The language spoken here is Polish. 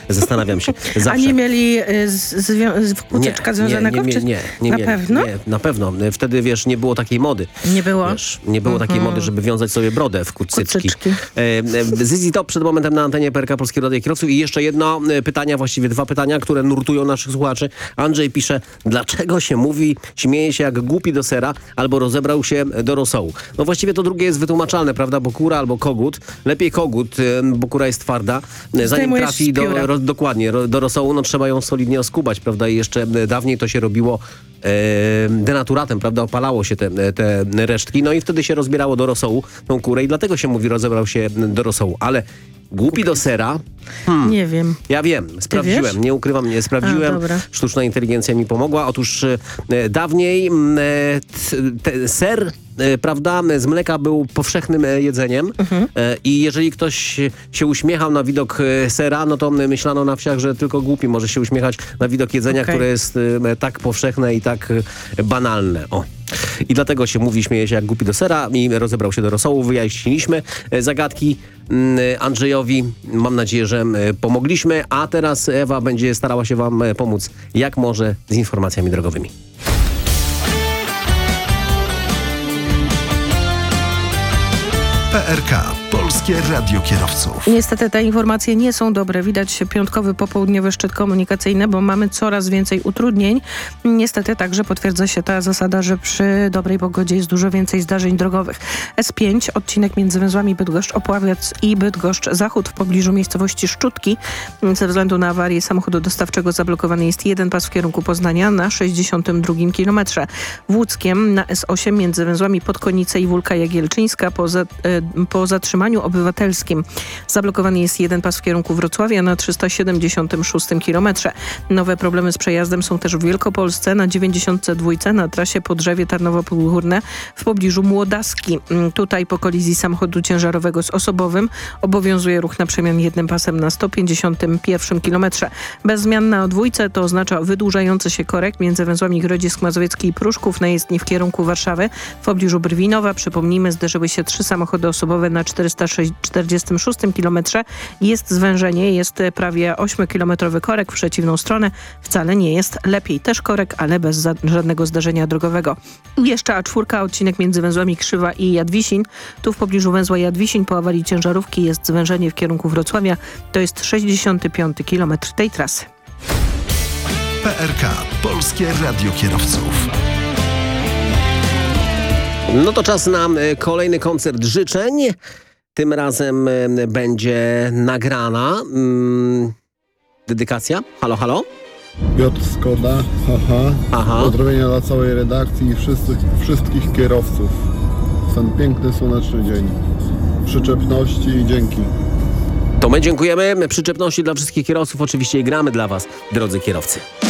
Zastanawiam się. Zawsze. A nie mieli kurteczka związanego? Nie, na pewno? Nie, na pewno. Wtedy, wiesz, nie było takiej mody. Nie było? Wiesz, nie było takiej mody, żeby wiązać sobie brodę w kucyczki. Zizi Top przed momentem na antenie PRK Polskiego Radia Kierowców. I jeszcze jedno pytanie, właściwie dwa pytania, które nurtują naszych słuchaczy. Andrzej pisze, dlaczego się mówi, śmieje się jak głupi do sera, albo rozebrał się do rosołu. No właściwie to drugie jest wytłumaczalne, prawda? Bo kura albo kogut. Lepiej kogut, bo kura jest twarda. Zanim trafi dokładnie do rosołu, no trzeba ją solidnie oskubać, prawda? I jeszcze dawniej to się robiło denaturatem, prawda? Opalało się te resztki, no i wtedy się rozbierało do rosołu tą kurę i dlatego się mówi, rozebrał się do rosołu. Ale głupi do sera? Nie wiem. Ja wiem, sprawdziłem, nie ukrywam, nie sprawdziłem. Sztuczna inteligencja mi pomogła. Otóż dawniej ser, prawda, z mleka był powszechnym jedzeniem i jeżeli ktoś się uśmiechał na widok sera, no to myślano na wsiach, że tylko głupi może się uśmiechać na widok jedzenia, które jest tak powszechne i tak banalne. O. I dlatego się mówi, śmieje się jak głupi do sera i rozebrał się do rosołu. Wyjaśniliśmy zagadki Andrzejowi. Mam nadzieję, że pomogliśmy, a teraz Ewa będzie starała się wam pomóc jak może z informacjami drogowymi. PRK, Polskie Radio Kierowców. Niestety te informacje nie są dobre. Widać piątkowy, popołudniowy szczyt komunikacyjny, bo mamy coraz więcej utrudnień. Niestety także potwierdza się ta zasada, że przy dobrej pogodzie jest dużo więcej zdarzeń drogowych. S5, odcinek między węzłami Bydgoszcz-Opławiec i Bydgoszcz-Zachód w pobliżu miejscowości Szczutki. Ze względu na awarię samochodu dostawczego zablokowany jest jeden pas w kierunku Poznania na 62 kilometrze. W Łódzkiem na S8 między węzłami Podkonice i Wólka Jagielczyńska po zatrzymaniu obywatelskim zablokowany jest jeden pas w kierunku Wrocławia na 376 kilometrze. Nowe problemy z przejazdem są też w Wielkopolsce na 92 na trasie Podrzewie Tarnowo-Podgórne w pobliżu Młodaski. Tutaj po kolizji samochodu ciężarowego z osobowym obowiązuje ruch na przemian jednym pasem na 151 kilometrze. Bez zmian na dwójce to oznacza wydłużający się korek między węzłami Grodzisk Mazowiecki i Pruszków na jezdni w kierunku Warszawy. W pobliżu Brwinowa, przypomnijmy, zderzyły się 3 samochody osobowe na 446 kilometrze. Jest zwężenie, jest prawie 8-kilometrowy korek w przeciwną stronę. Wcale nie jest lepiej. Też korek, ale bez żadnego zdarzenia drogowego. I jeszcze A4, odcinek między węzłami Krzywa i Jadwisin. Tu w pobliżu węzła Jadwisin po awarii ciężarówki jest zwężenie w kierunku Wrocławia. To jest 65 kilometr tej trasy. PRK, Polskie Radio Kierowców. No to czas na kolejny koncert życzeń. Tym razem będzie nagrana dedykacja. Halo, halo? Piotr Skoda, Aha. Pozdrowienia dla całej redakcji i wszystkich kierowców. W ten piękny, słoneczny dzień. Przyczepności i dzięki. To my dziękujemy. Przyczepności dla wszystkich kierowców oczywiście i gramy dla was, drodzy kierowcy.